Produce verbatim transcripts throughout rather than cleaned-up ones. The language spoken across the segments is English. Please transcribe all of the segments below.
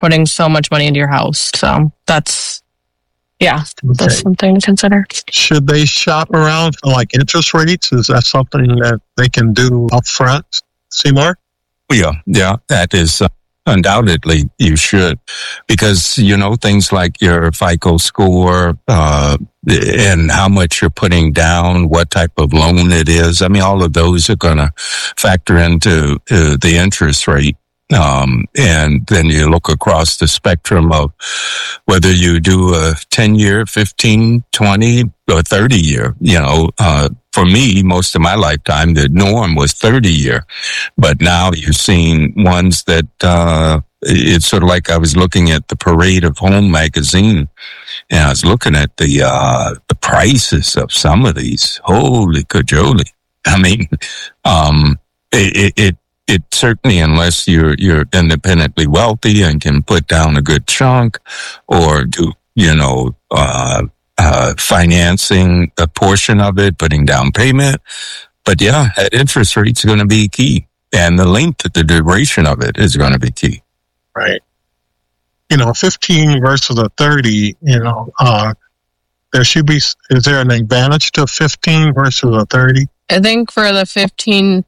putting so much money into your house. So that's, yeah, Okay. that's something to consider. Should they shop around for like interest rates? Is that something that they can do up front, Seymour? Yeah, yeah, that is uh, undoubtedly you should, because, you know, things like your FICO score, uh, and how much you're putting down, what type of loan it is. I mean, all of those are going to factor into uh, the interest rate. Um, and then you look across the spectrum of whether you do a ten year, fifteen, twenty, or thirty year, you know, uh, for me, most of my lifetime, the norm was thirty year, but now you're seeing ones that, uh, it's sort of like I was looking at the Parade of Home magazine, and I was looking at the, uh, the prices of some of these. Holy cajoli. I mean, um, it, it, It certainly, unless you're you're independently wealthy and can put down a good chunk, or do you know uh, uh, financing a portion of it, putting down payment. But yeah, interest rates are going to be key, and the length, the duration of it is going to be key. Right. You know, fifteen versus a thirty. You know, uh, there should be. Is there an advantage to fifteen versus a thirty? I think for the fifteen.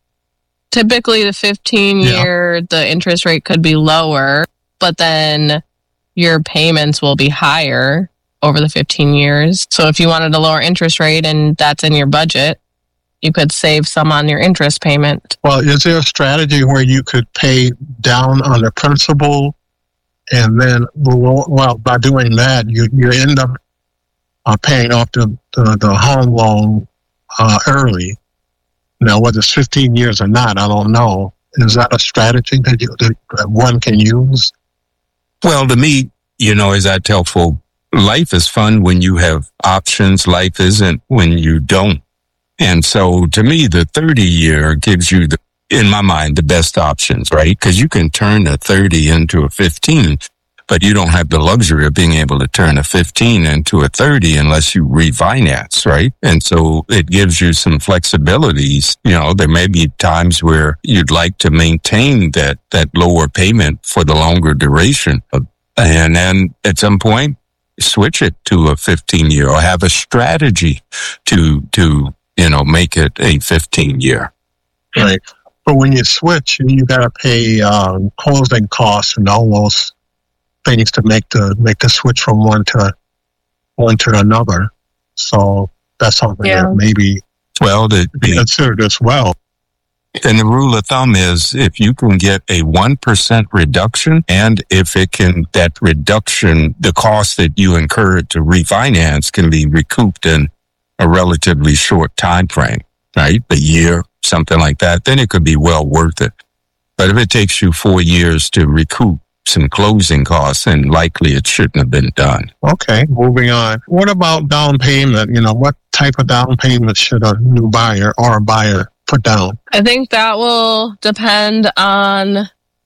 Typically, the fifteen year, yeah. the interest rate could be lower, but then your payments will be higher over the fifteen years. So if you wanted a lower interest rate and that's in your budget, you could save some on your interest payment. Well, is there a strategy where you could pay down on the principal, and then, well, by doing that, you, you end up uh, paying off the, the, the home loan uh, early? Now, whether it's fifteen years or not, I don't know. Is that a strategy that, you, that one can use? Well, to me, you know, as I tell folks, life is fun when you have options. Life isn't when you don't. And so, to me, the thirty year gives you, the, in my mind, the best options, right? Because you can turn a thirty into a fifteen, but you don't have the luxury of being able to turn a fifteen into a thirty unless you refinance, right? And so it gives you some flexibilities. You know, there may be times where you'd like to maintain that, that lower payment for the longer duration. And then at some point, switch it to a fifteen year, or have a strategy to, to, you know, make it a fifteen year. Right. But when you switch, you got to pay um, closing costs and all those things to make the make the switch from one to one to another. So that's something yeah. that maybe well the, be considered as well. And the rule of thumb is if you can get a one percent reduction, and if it can, that reduction, the cost that you incurred to refinance can be recouped in a relatively short time frame, right? A year, something like that, then it could be well worth it. But if it takes you four years to recoup some closing costs, and likely it shouldn't have been done. Okay, moving on. What about down payment? You know, what type of down payment should a new buyer or a buyer put down? I think that will depend on...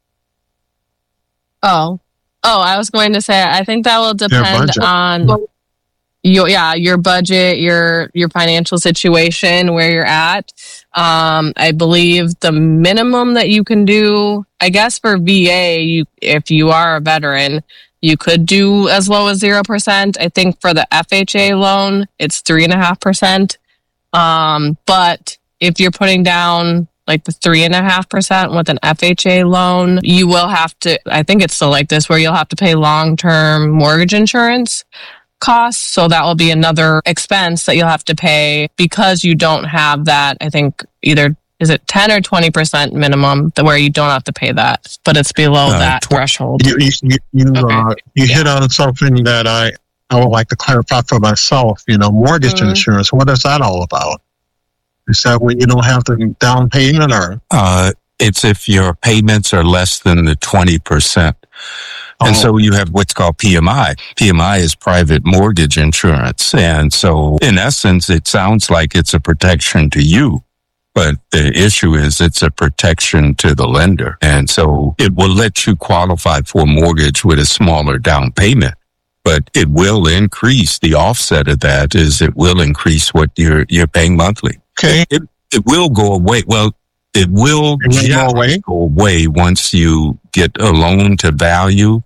Oh. Oh, I was going to say, I think that will depend on... Your, yeah, your budget, your your financial situation, where you're at. Um, I believe the minimum that you can do, I guess for V A, you if you are a veteran, you could do as low as zero percent. I think for the F H A loan, it's three and a half percent. Um, but if you're putting down like the three and a half percent with an F H A loan, you will have to. I think it's still like this, where you'll have to pay long-term mortgage insurance costs. So that will be another expense that you'll have to pay because you don't have that. I think either is it ten or twenty percent minimum where you don't have to pay that, but it's below uh, that tw- threshold. You, you, you, you, okay. uh, you yeah. hit on something that I, I would like to clarify for myself. You know, mortgage mm-hmm. insurance, what is that all about? Is that when you don't have the down payment, or? Uh, it's if your payments are less than the twenty percent. And oh. so you have what's called P M I. P M I is private mortgage insurance. And so in essence, it sounds like it's a protection to you, but the issue is it's a protection to the lender. And so it will let you qualify for a mortgage with a smaller down payment, but it will increase, the offset of that is it will increase what you're, you're paying monthly. Okay. It, it will go away. Well, it will It will go away? go away once you get a loan to value.